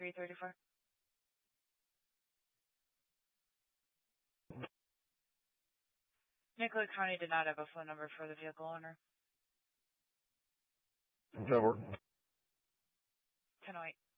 334. Nicollet County did not have a phone number for the vehicle owner. Over. 1008.